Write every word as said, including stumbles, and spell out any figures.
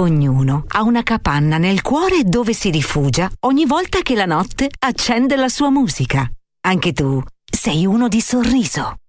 Ognuno ha una capanna nel cuore dove si rifugia ogni volta che la notte accende la sua musica. Anche tu sei uno di Sorriso.